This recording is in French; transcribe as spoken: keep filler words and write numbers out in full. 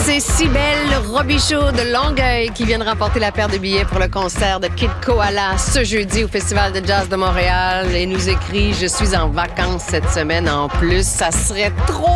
C'est Cybèle Robichaud de Longueuil qui vient de remporter la paire de billets pour le concert de Kid Koala ce jeudi au Festival de jazz de Montréal et nous écrit « Je suis en vacances cette semaine en plus, ça serait trop bien ».